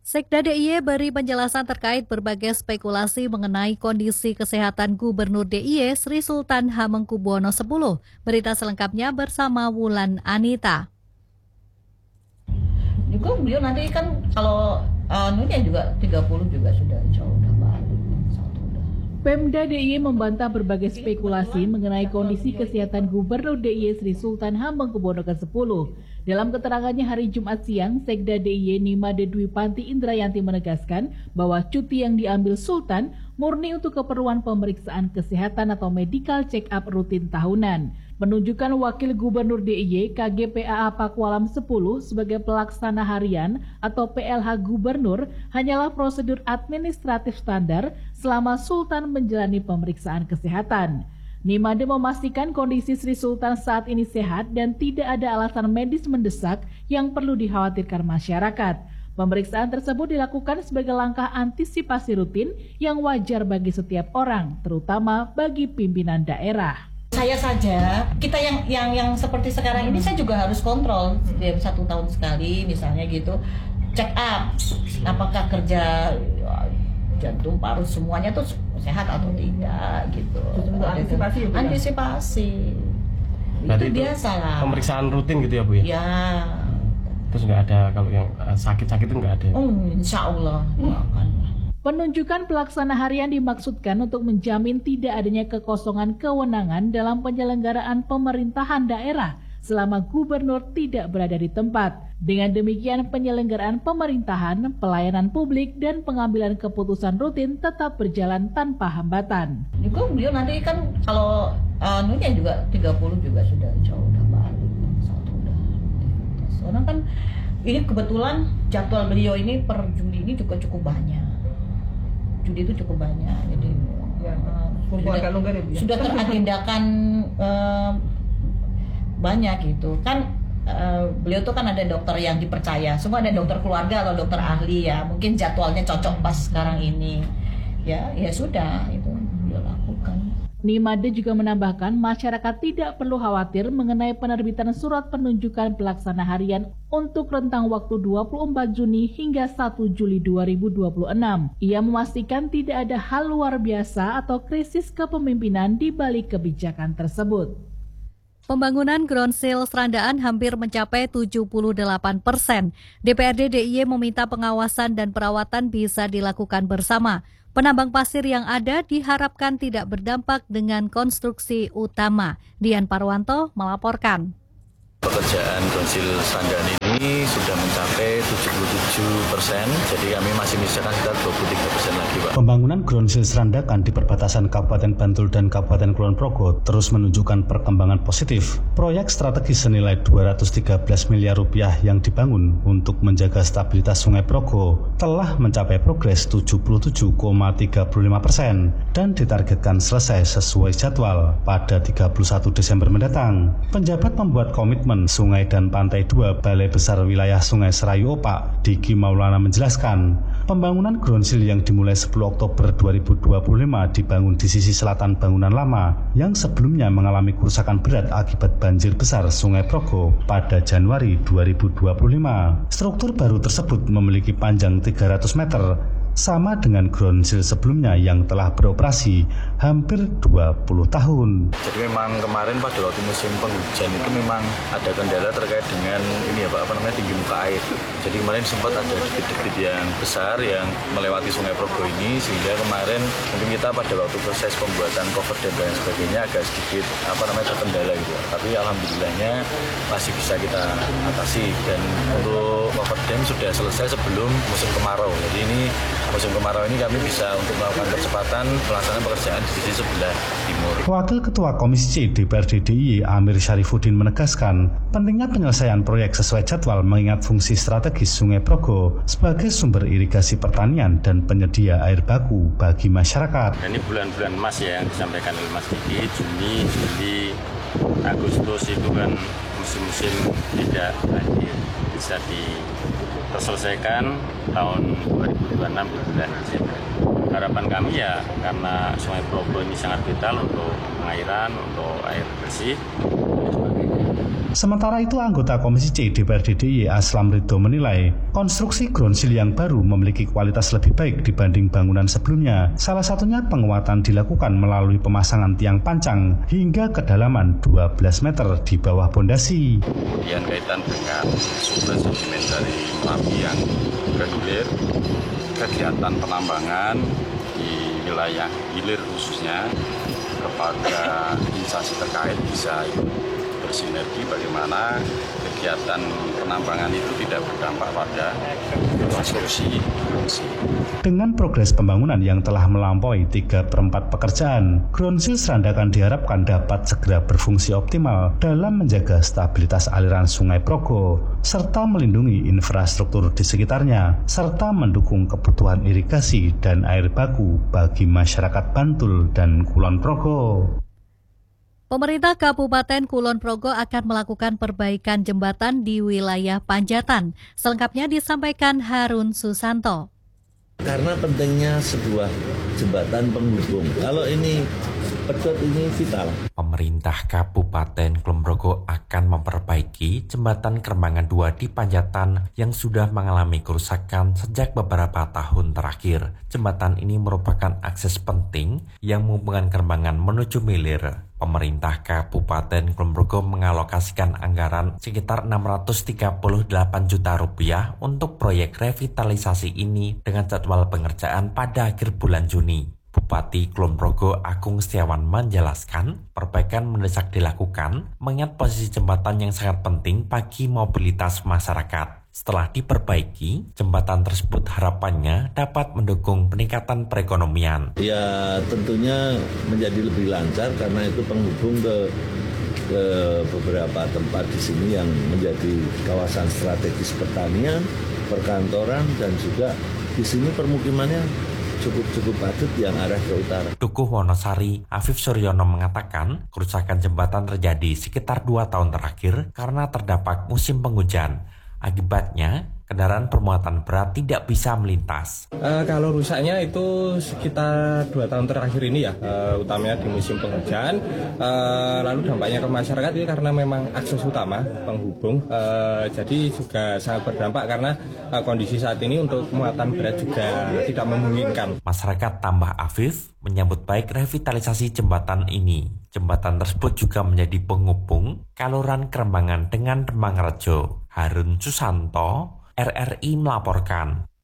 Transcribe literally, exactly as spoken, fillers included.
Sekda D I Y beri penjelasan terkait berbagai spekulasi mengenai kondisi kesehatan Gubernur D I Y Sri Sultan Hamengkubuwono X. Berita selengkapnya bersama Wulan Anita. Juga beliau nanti kan kalau anunya juga tiga puluh juga sudah jauh udah balik. Pemda D I Y membantah berbagai spekulasi mengenai kondisi kesehatan Gubernur D I Y Sri Sultan Hamengkubuwono ke sepuluh. Dalam keterangannya hari Jumat siang, Sekda D I Y Nimade Dwi Panti Indrayanti menegaskan bahwa cuti yang diambil Sultan murni untuk keperluan pemeriksaan kesehatan atau medical check-up rutin tahunan. Penunjukan Wakil Gubernur D I Y K G P A A Pakualam sepuluh sebagai pelaksana harian atau P L H Gubernur hanyalah prosedur administratif standar selama Sultan menjalani pemeriksaan kesehatan. Nimade memastikan kondisi Sri Sultan saat ini sehat dan tidak ada alasan medis mendesak yang perlu dikhawatirkan masyarakat. Pemeriksaan tersebut dilakukan sebagai langkah antisipasi rutin yang wajar bagi setiap orang, terutama bagi pimpinan daerah. Saya saja, kita yang yang yang seperti sekarang ini saya juga harus kontrol setiap satu tahun sekali misalnya gitu, check up apakah kerja jantung, paru semuanya tuh sehat atau tidak gitu. Untuk antisipasi ya, antisipasi. Itu biasa lah. Pemeriksaan rutin gitu ya Bu ya? Ya. Terus nggak ada kalau yang sakit-sakit itu nggak ada? Oh, insya Allah nggak akan. Penunjukan pelaksana harian dimaksudkan untuk menjamin tidak adanya kekosongan kewenangan dalam penyelenggaraan pemerintahan daerah selama gubernur tidak berada di tempat. Dengan demikian penyelenggaraan pemerintahan, pelayanan publik, dan pengambilan keputusan rutin tetap berjalan tanpa hambatan. Juga beliau nanti kan kalau anunya juga tiga puluh juga sudah jauh udah balik. Satu udah. Soalnya kan ini kebetulan jadwal beliau ini per Juli ini juga cukup banyak. Juli itu cukup banyak. Jadi ya, uh, sudah, ya, sudah teragendakan uh, banyak gitu kan. Uh, beliau tuh kan ada dokter yang dipercaya, semua ada dokter keluarga atau dokter ahli ya, mungkin jadwalnya cocok pas sekarang ini ya, ya sudah itu beliau lakukan. Nimade juga menambahkan masyarakat tidak perlu khawatir mengenai penerbitan surat penunjukan pelaksana harian untuk rentang waktu dua puluh empat Juni hingga satu Juli dua ribu dua puluh enam. Ia memastikan tidak ada hal luar biasa atau krisis kepemimpinan di balik kebijakan tersebut. Pembangunan Groundsil Serandaan hampir mencapai tujuh puluh delapan persen. D P R D D I Y meminta pengawasan dan perawatan bisa dilakukan bersama. Penambang pasir yang ada diharapkan tidak berdampak dengan konstruksi utama. Dian Parwanto melaporkan. Pekerjaan Groundsil Serandaan ini sudah mencapai tujuh puluh tujuh persen, jadi kami masih menyisakan sekitar dua puluh tiga persen lagi, Pak. Pembangunan Groundsil Serandaan di perbatasan Kabupaten Bantul dan Kabupaten Kulon Progo terus menunjukkan perkembangan positif. Proyek strategis senilai dua ratus tiga belas miliar rupiah yang dibangun untuk menjaga stabilitas Sungai Progo telah mencapai progres tujuh puluh tujuh koma tiga lima persen dan ditargetkan selesai sesuai jadwal pada tiga puluh satu Desember mendatang. Penjabat membuat komitmen Sungai dan Pantai dua Balai Besar Wilayah Sungai Serayu Opak, Diki Maulana menjelaskan, pembangunan Groundsil yang dimulai sepuluh Oktober dua ribu dua puluh lima dibangun di sisi selatan bangunan lama yang sebelumnya mengalami kerusakan berat akibat banjir besar Sungai Progo pada Januari dua ribu dua puluh lima. Struktur baru tersebut memiliki panjang tiga ratus meter, sama dengan Groundsil sebelumnya yang telah beroperasi hampir dua puluh tahun. Jadi memang kemarin pada waktu musim penghujan itu memang ada kendala terkait dengan ini ya Pak, apa namanya tinggi muka air. Jadi kemarin sempat ada debit-debit yang besar yang melewati Sungai Progo ini, sehingga kemarin mungkin kita pada waktu proses pembuatan cover dam dan sebagainya agak sedikit apa namanya terkendala gitu. Tapi alhamdulillahnya masih bisa kita atasi, dan untuk cover dam sudah selesai sebelum musim kemarau. Jadi ini musim kemarau ini kami bisa untuk melakukan percepatan pelaksanaan pekerjaan di sisi sebelah timur. Wakil Ketua Komisi C D P R D D I Y Amir Syarifuddin menegaskan pentingnya penyelesaian proyek sesuai jadwal mengingat fungsi strategis Sungai Progo sebagai sumber irigasi pertanian dan penyedia air baku bagi masyarakat. Ini bulan-bulan emas ya yang disampaikan oleh Mas Diki, Juni, Juli, Agustus itu kan musim-musim tidak banjir, bisa di terselesaikan tahun dua ribu dua puluh enam di bulan Desember. Harapan kami ya karena Sungai Progo ini sangat vital untuk pengairan, untuk air bersih dan sebagainya. Sementara itu, anggota Komisi C D P R D D I Y Aslam Ridho menilai konstruksi ground seal yang baru memiliki kualitas lebih baik dibanding bangunan sebelumnya. Salah satunya penguatan dilakukan melalui pemasangan tiang pancang hingga kedalaman dua belas meter di bawah pondasi. Kemudian kaitan dengan sumber sedimen dari Merapi yang bergilir, kegiatan penambangan di wilayah hilir khususnya kepada instansi terkait bisa bersinergi bagaimana kegiatan penambangan itu tidak berdampak pada konstruksi. Dengan progres pembangunan yang telah melampaui tiga per empat pekerjaan, ground seal Srandakan diharapkan dapat segera berfungsi optimal dalam menjaga stabilitas aliran Sungai Progo, serta melindungi infrastruktur di sekitarnya, serta mendukung kebutuhan irigasi dan air baku bagi masyarakat Bantul dan Kulon Progo. Pemerintah Kabupaten Kulon Progo akan melakukan perbaikan jembatan di wilayah Panjatan. Selengkapnya disampaikan Harun Susanto. Karena pentingnya sebuah jembatan penghubung. Kalau ini pedot, ini vital. Pemerintah Kabupaten Kulon Progo akan memperbaiki jembatan Kerembangan dua di Panjatan yang sudah mengalami kerusakan sejak beberapa tahun terakhir. Jembatan ini merupakan akses penting yang menghubungkan Kerembangan menuju Milir. Pemerintah Kabupaten Kulon Progo mengalokasikan anggaran sekitar enam ratus tiga puluh delapan juta rupiah untuk proyek revitalisasi ini dengan jadwal pengerjaan pada akhir bulan Juni. Bupati Kulon Progo Agung Setiawan menjelaskan perbaikan mendesak dilakukan mengingat posisi jembatan yang sangat penting bagi mobilitas masyarakat. Setelah diperbaiki, jembatan tersebut harapannya dapat mendukung peningkatan perekonomian. Ya tentunya menjadi lebih lancar karena itu penghubung ke, ke beberapa tempat di sini yang menjadi kawasan strategis pertanian, perkantoran, dan juga di sini permukimannya cukup-cukup padat yang arah ke utara. Dukuh Wonosari, Afif Suryono mengatakan kerusakan jembatan terjadi sekitar dua tahun terakhir karena terdapat musim penghujan. Akibatnya, kendaraan bermuatan berat tidak bisa melintas. Uh, kalau rusaknya itu sekitar dua tahun terakhir ini ya, uh, utamanya di musim penghujan. Uh, lalu dampaknya ke masyarakat itu karena memang akses utama penghubung, uh, jadi juga sangat berdampak karena uh, kondisi saat ini untuk muatan berat juga tidak memungkinkan. Masyarakat tambah Afif menyambut baik revitalisasi jembatan ini. Jembatan tersebut juga menjadi penghubung Kaluran Kerembangan dengan Demangrejo. Harun Susanto, R R I melaporkan.